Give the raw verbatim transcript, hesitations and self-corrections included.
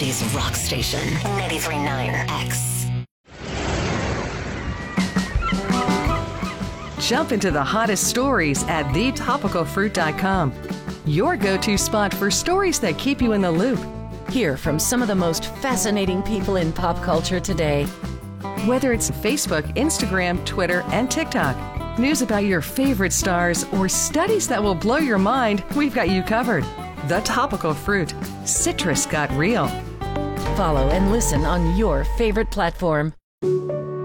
City's rock station, ninety-three point nine X. Jump into the hottest stories at the topical fruit dot com. Your go-to spot for stories that keep you in the loop. Hear from some of the most fascinating people in pop culture today. Whether it's Facebook, Instagram, Twitter, and TikTok, news about your favorite stars, or studies that will blow your mind, we've got you covered. The Topical Fruit. Citrus got real. Follow and listen on your favorite platform.